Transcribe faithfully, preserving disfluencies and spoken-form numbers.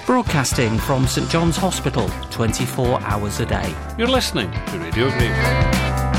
Broadcasting from St John's Hospital, twenty-four hours a day. You're listening to Radio Green.